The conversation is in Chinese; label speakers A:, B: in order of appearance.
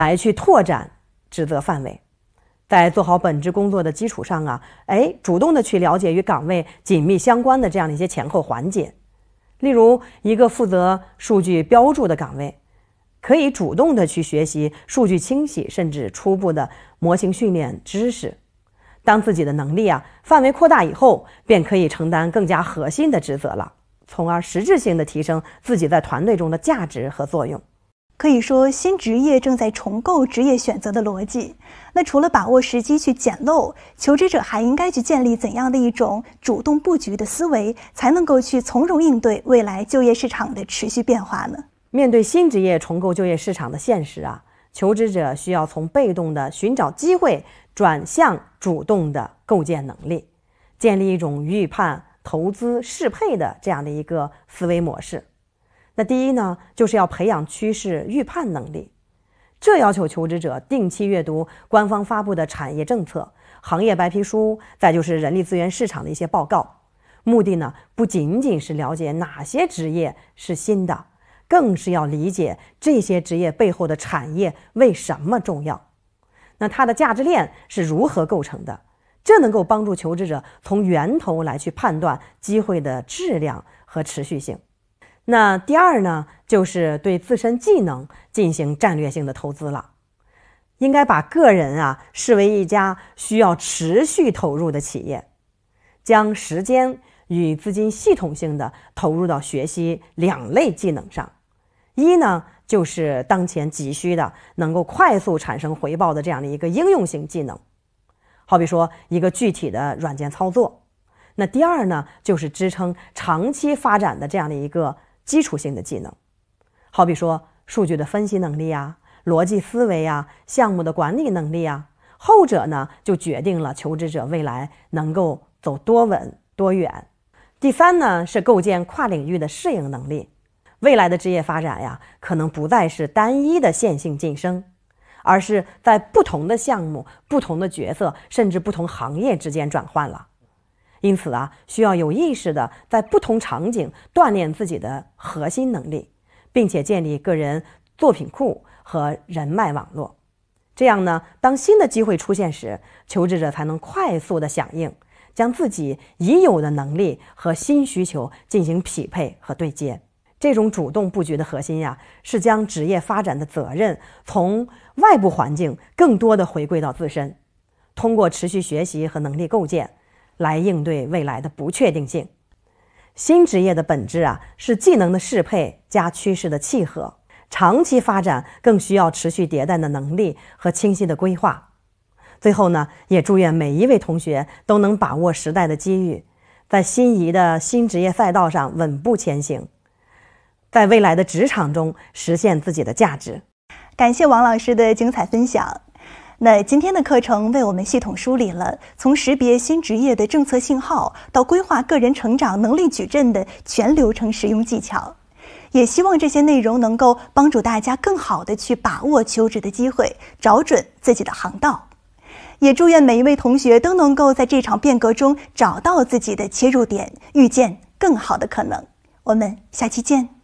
A: 来去拓展职责范围。在做好本职工作的基础上啊，主动的去了解与岗位紧密相关的这样的一些前后环节。例如，一个负责数据标注的岗位，可以主动的去学习数据清洗甚至初步的模型训练知识。当自己的能力范围扩大以后，便可以承担更加核心的职责了，从而实质性的提升自己在团队中的价值和作用。
B: 可以说，新职业正在重构职业选择的逻辑。那除了把握时机去捡漏，求职者还应该去建立怎样的一种主动布局的思维，才能够去从容应对未来就业市场的持续变化呢？
A: 面对新职业重构就业市场的现实求职者需要从被动的寻找机会转向主动的构建能力，建立一种预判、投资、适配的这样的一个思维模式。那第一呢，就是要培养趋势预判能力，这要求求职者定期阅读官方发布的产业政策、行业白皮书，再就是人力资源市场的一些报告。目的呢，不仅仅是了解哪些职业是新的，更是要理解这些职业背后的产业为什么重要，那它的价值链是如何构成的，这能够帮助求职者从源头来去判断机会的质量和持续性。那第二呢，就是对自身技能进行战略性的投资了。应该把个人视为一家需要持续投入的企业，将时间与资金系统性的投入到学习两类技能上。一呢，就是当前急需的能够快速产生回报的这样的一个应用型技能，好比说一个具体的软件操作。那第二呢，就是支撑长期发展的这样的一个基础性的技能，好比说数据的分析能力逻辑思维项目的管理能力后者呢，就决定了求职者未来能够走多稳多远。第三呢，是构建跨领域的适应能力。未来的职业发展可能不再是单一的线性晋升，而是在不同的项目、不同的角色，甚至不同行业之间转换了。因此需要有意识的在不同场景锻炼自己的核心能力，并且建立个人作品库和人脉网络。这样呢，当新的机会出现时，求职者才能快速的响应，将自己已有的能力和新需求进行匹配和对接。这种主动布局的核心是将职业发展的责任从外部环境更多的回归到自身，通过持续学习和能力构建来应对未来的不确定性。新职业的本质是技能的适配加趋势的契合，长期发展更需要持续迭代的能力和清晰的规划。最后呢，也祝愿每一位同学都能把握时代的机遇，在心仪的新职业赛道上稳步前行，在未来的职场中实现自己的价值。
B: 感谢王老师的精彩分享。那今天的课程为我们系统梳理了从识别新职业的政策信号到规划个人成长能力矩阵的全流程实用技巧，也希望这些内容能够帮助大家更好的去把握求职的机会，找准自己的航道。也祝愿每一位同学都能够在这场变革中找到自己的切入点，遇见更好的可能。我们下期见。